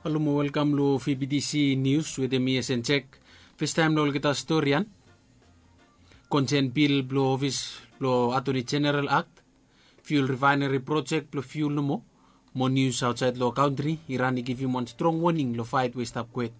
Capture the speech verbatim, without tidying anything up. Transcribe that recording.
Hallo mo, welcome to V B D C News with me as in check. First time nol kita storyan. Consent bill blo office blo Attorney General Act. Fuel refinery project blo fuel no mo. More news outside lo country. Iran give you one strong warning lo fight West Up quit.